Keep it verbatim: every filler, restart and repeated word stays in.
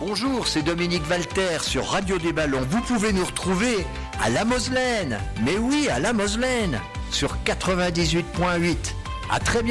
Bonjour, c'est Dominique Valter sur Radio des Ballons. Vous pouvez nous retrouver à La Moselaine. Mais oui, à La Moselaine, sur quatre-vingt-dix-huit point huit. À très bientôt.